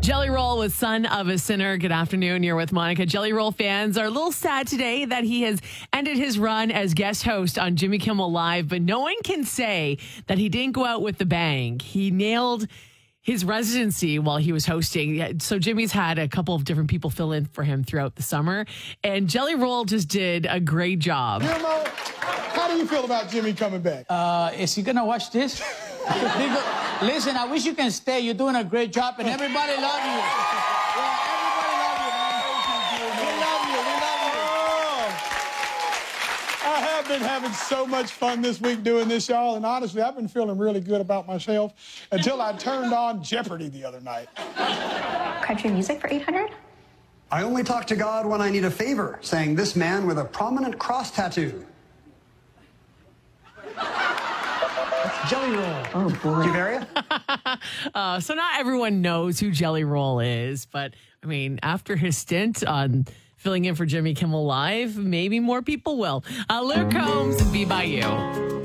Jelly Roll with Son of a Sinner. Good afternoon. You're with Monica. Jelly Roll fans are a little sad today that he has ended his run as guest host on Jimmy Kimmel Live, but no one can say that he didn't go out with the bang. He nailed his residency while he was hosting. So Jimmy's had a couple of different people fill in for him throughout the summer, and Jelly Roll just did a great job. Guillermo, how do you feel about Jimmy coming back? Is he gonna watch this? Listen, I wish you can stay. You're doing a great job, and everybody love you. Yeah, everybody love you, man. We love you. We love you. I have been having so much fun this week doing this, y'all, and honestly, I've been feeling really good about myself until I turned on Jeopardy the other night. Country music for 800? I only talk to God when I need a favor, saying this man with a prominent cross tattoo. Jelly Roll. Oh, boy. Bavaria? So not everyone knows who Jelly Roll is, but I mean, after his stint on filling in for Jimmy Kimmel Live, maybe more people will. Luke Combs, Be By You.